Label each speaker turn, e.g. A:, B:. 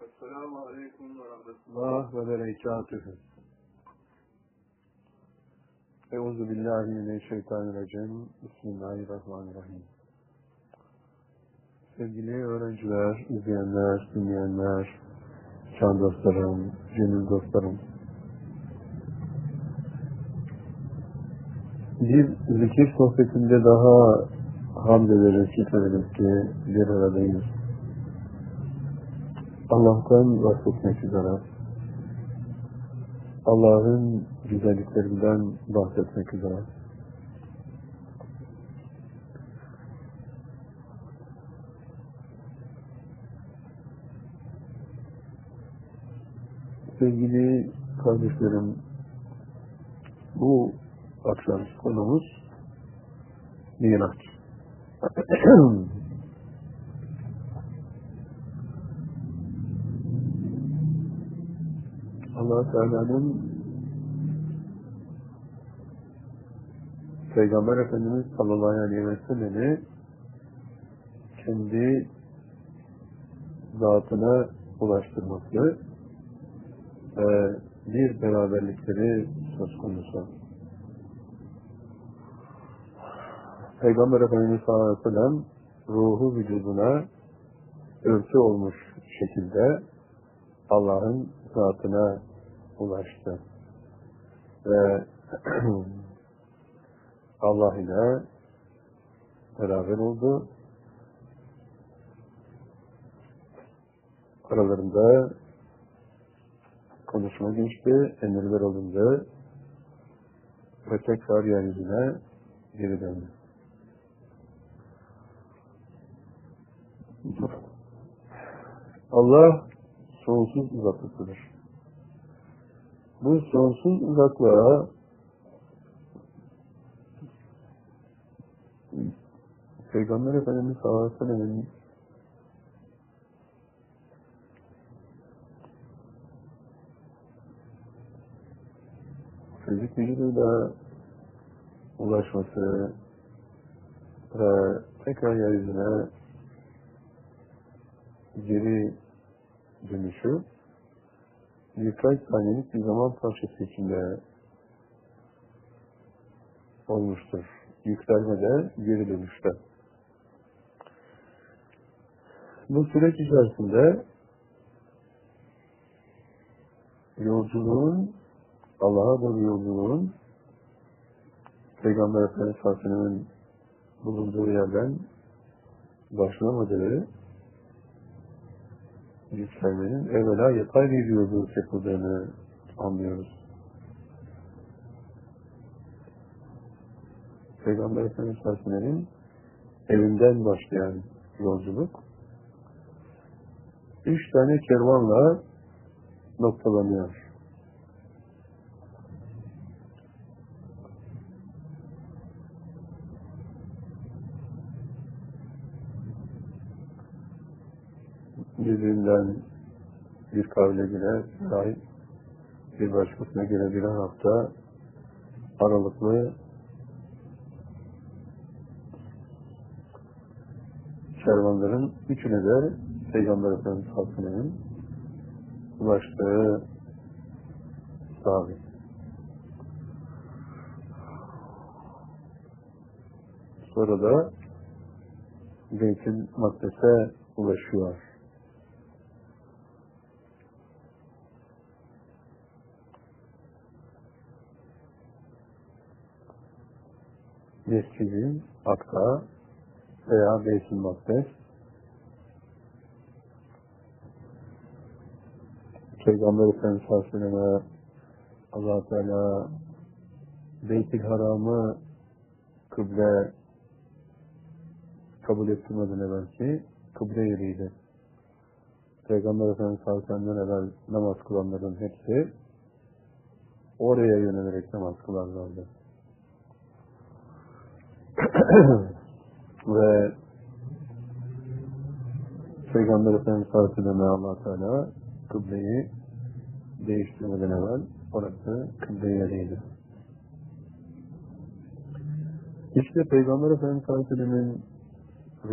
A: Esselamu Aleyküm ve Rahmetullah ve Berekatühü. Euzu billahi mineşşeytanirracim. Bismillahirrahmanirrahim. Sevgili öğrenciler, izleyenler, dinleyenler, can dostlarım, gönül dostlarım. Bir zikir sohbetinde daha hamd ederiz, şükrederiz ki bir aradayız. Allah'tan bahsetmek üzere, Allah'ın güzelliklerinden bahsetmek üzere. Sevgili kardeşlerim, bu akşam konumuz Miraç. Allah Teala'nın Peygamber Efendimiz sallallahu aleyhi ve sellem'i kendi zatına ulaştırması ve bir beraberlikleri söz konusu. Peygamber Efendimiz sallallahu aleyhi ve sellem ruhu vücuduna örtü olmuş şekilde Allah'ın zatına ulaştı ve Allah ile beraber oldu. Aralarında konuşma geçti, emirler alındı ve tekrar yeryüzüne geri döndü. Allah sonsuz uzaklıktadır. Bu sonsuz uzaklığa Peygamber Efendimiz sallallahu aleyhi ve sellem'in fizik vücuduyla ulaşması ve tekrar yeryüzüne geri dönüşü birkaç saniyelik bir zaman parçası içinde olmuştur. Yükselmede, geri dönüşte. Bu süreç içerisinde yolculuğun, Allah'a doğru yolculuğun Peygamber Efendimiz sallallahu aleyhi ve sellem'in bulunduğu yerden başlamadığı yükselmenin evvela yatay bir yolculuk yapıldığını anlıyoruz. Peygamber Efendimiz sallallahu aleyhi ve sellem'in evinden başlayan yolculuk 3 tane kervanla noktalanıyor. Birbirinden bir kavle göre sahip, bir başkasına göre birer hafta aralıklı kervanların üçüne de Peygamber Efendimiz sallallahu aleyhi ve sellem'in ulaştığı sabit. Sonra da Beyt-i Makdes'e ulaşıyor. Mescid-i Aksa veya Beyt-i Makdes Peygamber Efendimiz sallallahu aleyhi ve sellem'e Allah-u Teala Beyt-i Haram'ı kıble kabul ettirmeden evvelki kıble yeriydi. Peygamber Efendimiz sallallahu aleyhi ve sellem'den evvel namaz kılanların hepsi oraya yönelerek namaz kılarlardı. Ve Peygamber Efendimiz sallallahu aleyhi ve sellem'e Allah-u Teala kıbleyi değiştirmeden evvel orası kıble yeriydi. İşte Peygamber Efendimiz sallallahu aleyhi ve sellem'in